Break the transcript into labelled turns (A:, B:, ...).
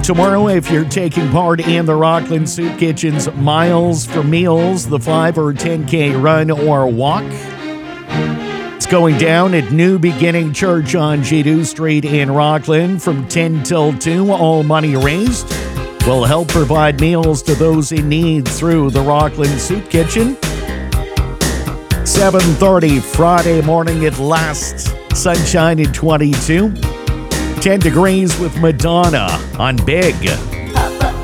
A: Tomorrow, if you're taking part in the Rockland Soup Kitchen's Miles for Meals, the 5 or 10K run or walk, it's going down at New Beginning Church on G2 Street in Rockland from 10 till 2. All money raised will help provide meals to those in need through the Rockland Soup Kitchen. 7:30 Friday morning at last. Sunshine at 22. 10 degrees with Madonna on Big